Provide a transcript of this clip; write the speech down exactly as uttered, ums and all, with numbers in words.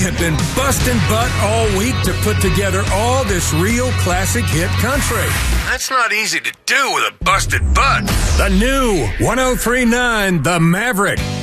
have been busting butt all week to put together all this real classic hit country. That's not easy to do with a busted butt. The new one oh three point nine The Maverick.